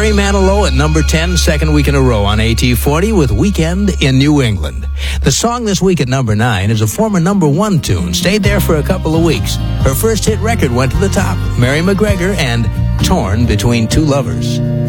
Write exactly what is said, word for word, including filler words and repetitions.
Barry Manilow at number ten, second week in a row on A T forty with Weekend in New England. The song this week at number nine is a former number one tune. Stayed there for a couple of weeks. Her first hit record went to the top. Mary McGregor and Torn Between Two Lovers.